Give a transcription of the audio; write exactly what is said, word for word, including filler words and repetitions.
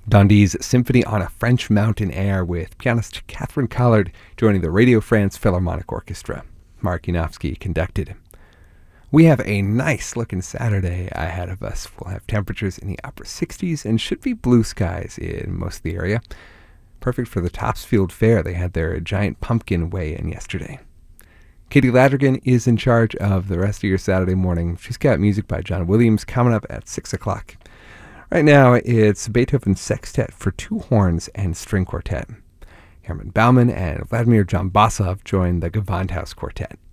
Dundee's Symphony on a French Mountain Air with pianist Catherine Collard joining the Radio France Philharmonic Orchestra. Mark Yanofsky conducted. We have a nice-looking Saturday ahead of us. We'll have temperatures in the upper sixties and should be blue skies in most of the area. Perfect for the Topsfield Fair. They had their giant pumpkin weigh-in yesterday. Katie Ladrigan is in charge of the rest of your Saturday morning. She's got music by John Williams coming up at six o'clock. Right now, it's Beethoven Sextet for two horns and string quartet. Herman Bauman and Vladimir Jambasov join the Gewandhaus Quartet.